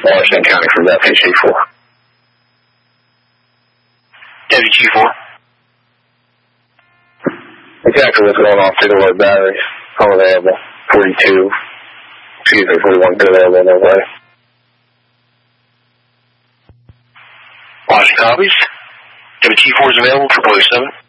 Washington County for that G4. WG4. Exactly what's going on through the road batteries. I'm available. 42. Excuse me, 41 good available in their way. Washington copies. WG4 is available, 777.